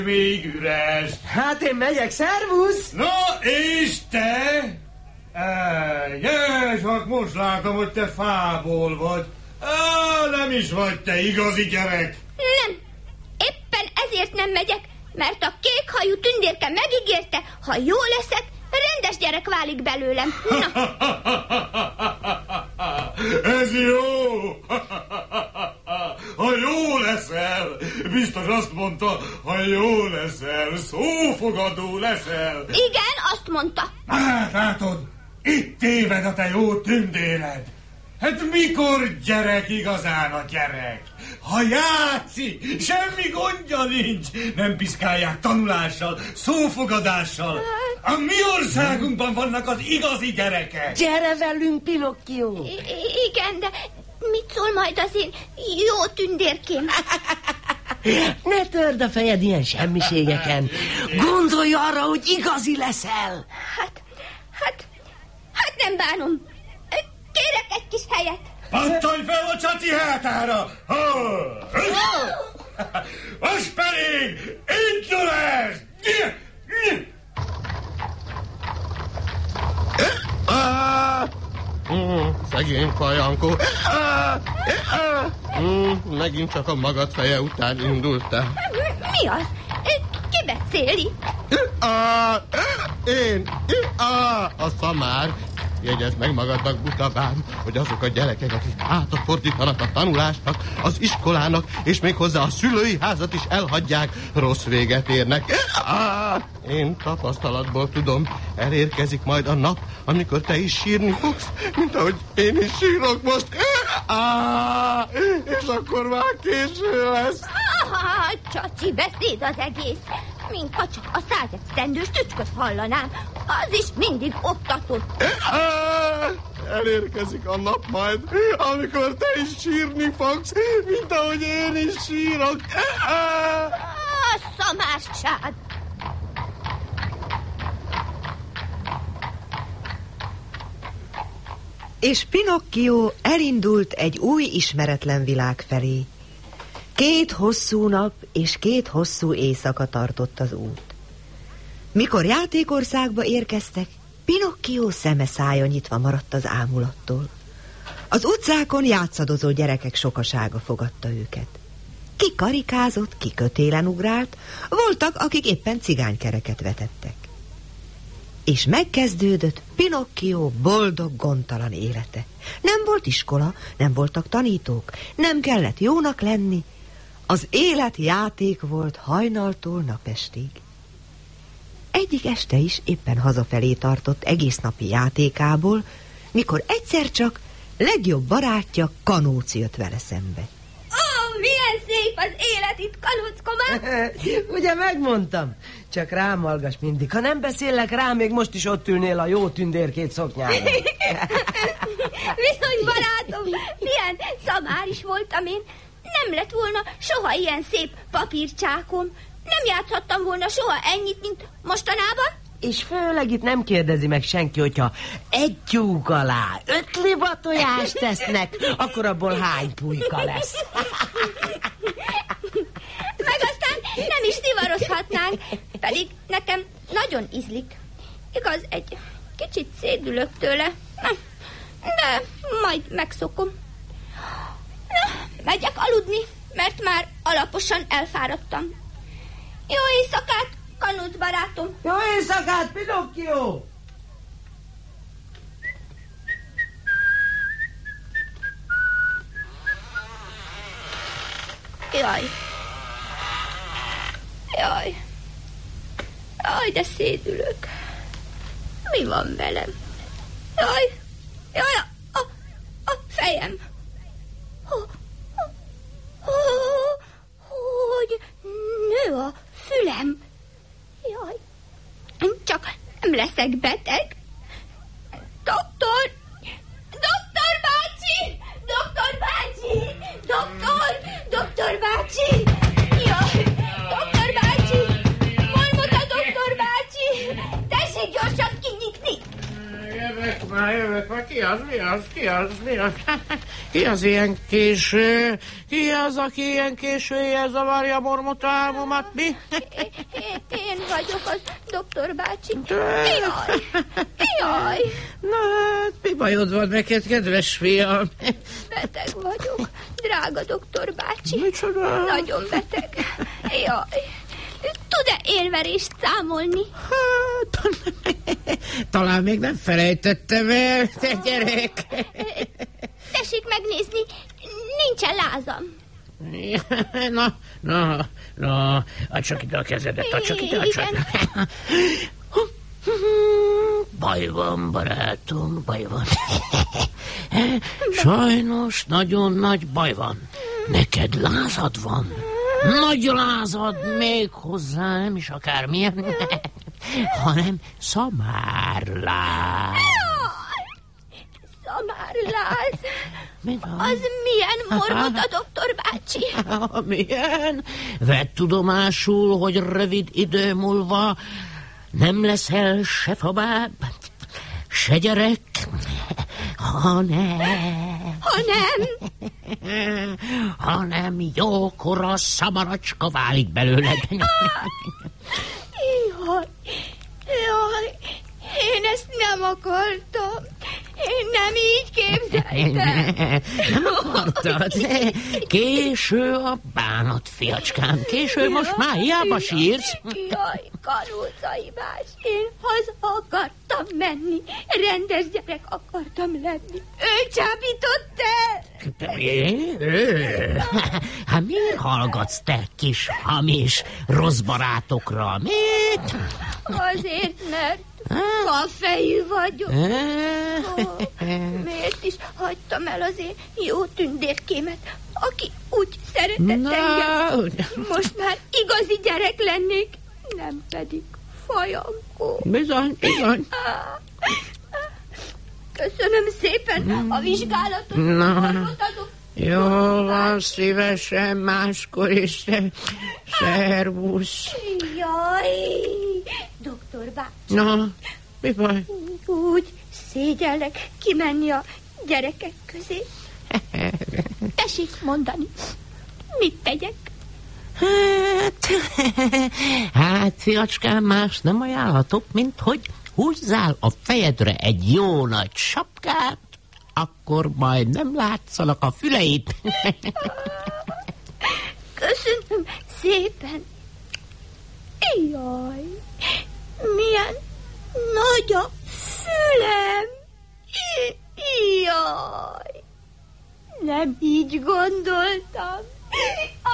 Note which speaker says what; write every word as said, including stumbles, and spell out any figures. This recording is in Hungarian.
Speaker 1: még üres.
Speaker 2: Hát én megyek, szervusz!
Speaker 1: Na, és te? Egyes, hát most látom, hogy te fából vagy. Á, nem is vagy te igazi gyerek.
Speaker 3: Nem, éppen ezért nem megyek, mert a kékhajú tündérke megígérte, ha jó leszek, rendes gyerek válik belőlem. Na.
Speaker 1: Ez jó! Ha jó leszel! Biztos azt mondta, ha jó leszel, szófogadó leszel.
Speaker 3: Igen, azt mondta.
Speaker 1: Hát látod, itt téved a te jó tündéred. Hát mikor gyerek igazán a gyerek? Ha játszik, semmi gondja nincs. Nem piszkálják tanulással, szófogadással. A mi országunkban vannak az igazi gyerekek.
Speaker 2: Gyere velünk, Pinocchio.
Speaker 3: I- igen, de mit szól majd az én jó tündérkém?
Speaker 2: Ne törd a fejed ilyen semmiségeken. Gondolj arra, hogy igazi leszel.
Speaker 3: Hát, hát, hát nem bánom. Kérek egy kis helyet.
Speaker 1: Pattanj fel a csaci hátára! Most pedig indulás!
Speaker 4: Mm, szegény Fajankó. Mm, megint csak a magad feje után indultál.
Speaker 3: Mi az? Ki beszél itt?
Speaker 4: Én, a szamár. Jegyezd meg magadnak, butabám, hogy azok a gyerekek, akik hátat fordítanak a tanulásnak, az iskolának, és még hozzá a szülői házat is elhagyják, rossz véget érnek. Ah, én tapasztalatból tudom, elérkezik majd a nap, amikor te is sírni fogsz, mint ahogy én is sírok most. Ah, és akkor már késő lesz.
Speaker 3: Ah, csacsi beszéd az egész. Mintha csak a százesztendős tücsköt hallanám. Az is mindig oktatott.
Speaker 4: Elérkezik a nap majd, amikor te is sírni fogsz, mint ahogy én is sírok.
Speaker 3: A szamásság.
Speaker 5: És Pinocchio elindult egy új ismeretlen világ felé. Két hosszú nap és két hosszú éjszaka tartott az út. Mikor játékországba érkeztek, Pinocchio szeme szája nyitva maradt az ámulattól. Az utcákon játszadozó gyerekek sokasága fogadta őket. Ki karikázott, ki kötélen ugrált, voltak, akik éppen cigánykereket vetettek. És megkezdődött Pinocchio boldog, gondtalan élete. Nem volt iskola, nem voltak tanítók, nem kellett jónak lenni. Az élet játék volt hajnaltól napestig. Egyik este is éppen hazafelé tartott egész napi játékából, mikor egyszer csak legjobb barátja Kanóc jött vele szembe.
Speaker 3: Ó, milyen szép az élet itt, Kanóckomán!
Speaker 2: Ugye megmondtam? Csak rám hallgass mindig. Ha nem beszélek rá, még most is ott ülnél a jó tündérkét szoknyára.
Speaker 3: Viszont barátom, milyen szamár is voltam én. Nem lett volna soha ilyen szép papírcsákom. Nem játszhattam volna soha ennyit, mint mostanában.
Speaker 2: És főleg itt nem kérdezi meg senki, hogyha egy tyúk alá öt liba tojást tesznek, akkor abból hány pulyka lesz.
Speaker 3: Meg aztán nem is szivarozhatnánk, pedig nekem nagyon ízlik. Igaz, egy kicsit szédülök tőle, de majd megszokom. Na, megyek aludni, mert már alaposan elfáradtam. Jó éjszakát, Kanóc barátom!
Speaker 2: Jó éjszakát, Pinocchio!
Speaker 3: Jaj. Jaj. Jaj, de szédülök. Mi van velem? Jaj. Jaj, a, a, a fejem. Ho, ho, ho, hogy nő a fülem. Jaj. Csak nem leszek beteg. Doktor! Doktor bácsi! Doktor bácsi! Doktor! Doktor bácsi! Jaj! Doktor bácsi! Hol volt a doktor bácsi? Tessék gyorsan kinyitni!
Speaker 4: Jövök már, jövök már. Ki az, mi az, ki az, mi az?
Speaker 6: Ki az ilyen késő? Ki az, aki ilyen későjel zavarja mormota álmomat, mi?
Speaker 3: Én, én vagyok az doktor bácsi. Jaj, jaj.
Speaker 6: Na hát, mi bajod van neked, kedves fiam?
Speaker 3: Beteg vagyok, drága doktor bácsi.
Speaker 6: Micsoda?
Speaker 3: Nagyon beteg. Jaj. Tud-e élverést számolni?
Speaker 6: Hát, talán még nem felejtettem el, te gyerek.
Speaker 3: Tessék megnézni, nincsen lázam.
Speaker 6: Na, na, na, add csak ide a kezedet, add csak ide, add csak. Baj van, barátom, baj van. Sajnos nagyon nagy baj van. Neked lázad van. Nagy lázad, még hozzá nem is akármilyen, hanem szamárláz.
Speaker 3: Szamárláz? Az milyen mormota, doktor bácsi?
Speaker 6: Milyen? Vedd tudomásul, hogy rövid idő múlva nem leszel se fabáb, se gyerek, hanem...
Speaker 3: Hanem?
Speaker 6: hanem jókora szamaracska válik belőled.
Speaker 3: Jaj, jaj, én ezt nem akartam. Én nem így képzeltem.
Speaker 6: Nem akartad? Késő a bánat, fiacskám. Késő, most már hiába sírsz.
Speaker 3: Jaj, Karócaibás, én haza akartam menni. Rendes gyerek akartam lenni. Ő csábított el.
Speaker 6: Hát miért hallgatsz te, kis hamis rossz barátokra? Miért?
Speaker 3: Azért, mert a fejű vagyok. Oh, miért is hagytam el az én jó tündérkémet, aki úgy szeretett engem. Most már igazi gyerek lennék, nem pedig fajankó.
Speaker 6: Bizony, bizony.
Speaker 3: Köszönöm szépen a vizsgálatot.
Speaker 6: Na, jó van, szívesen, máskor is. Szervusz.
Speaker 3: Jaj, doktor bácsi.
Speaker 6: Na, mi baj?
Speaker 3: Úgy szégyellek kimenni a gyerekek közé. Tessék mondani, mit tegyek?
Speaker 6: Hát, hát, fiacskám, más nem ajánlhatok, mint hogy húzzál a fejedre egy jó nagy sapkát, akkor majd nem látszanak a füleid.
Speaker 3: Köszönöm szépen. Jaj, milyen nagy a fülem. Jaj, nem így gondoltam.